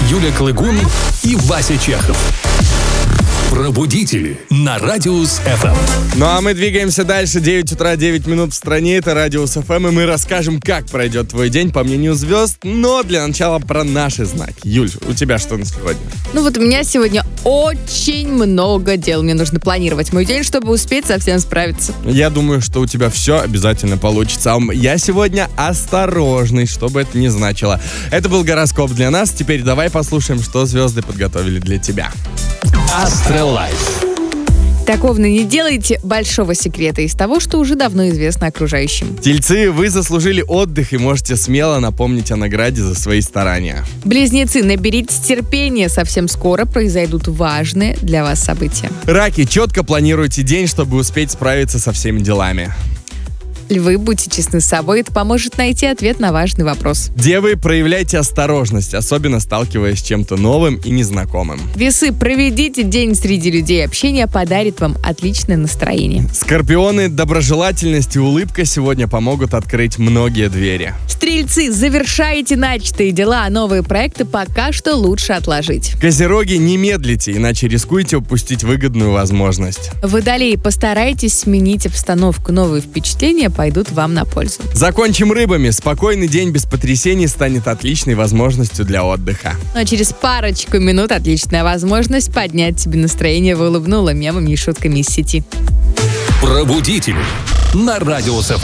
Юля Клыгун и Вася Чехов. Пробудители на Радиус ФМ. Ну а мы двигаемся дальше. 9 утра, 9 минут в стране. Это Радиус ФМ, и мы расскажем, как пройдет твой день по мнению звезд. Но для начала про наши знаки. Юль, у тебя что на сегодня? Ну вот у меня сегодня очень много дел. Мне нужно планировать мой день, чтобы успеть со всем справиться. Я думаю, что у тебя все обязательно получится. Я сегодня осторожный, что бы это ни значило. Это был гороскоп для нас. Теперь давай послушаем, что звезды подготовили для тебя. Астролайф. Так, Овны, не делайте большого секрета из того, что уже давно известно окружающим. Тельцы, вы заслужили отдых и можете смело напомнить о награде за свои старания. Близнецы, наберитесь терпения, совсем скоро произойдут важные для вас события. Раки, четко планируйте день, чтобы успеть справиться со всеми делами. Львы, будьте честны с собой, это поможет найти ответ на важный вопрос. Девы, проявляйте осторожность, особенно сталкиваясь с чем-то новым и незнакомым. Весы, проведите день среди людей, общение подарит вам отличное настроение. Скорпионы, доброжелательность и улыбка сегодня помогут открыть многие двери. Стрельцы, завершайте начатые дела, а новые проекты пока что лучше отложить. Козероги, не медлите, иначе рискуете упустить выгодную возможность. Водолеи, постарайтесь сменить обстановку, новые впечатления пойдут вам на пользу. Закончим рыбами. Спокойный день без потрясений станет отличной возможностью для отдыха. Но через парочку минут отличная возможность поднять себе настроение, вы улыбнула мемами и шутками из сети. Пробудители на Радиус ФМ.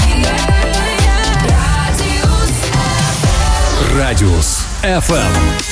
Радиус ФМ.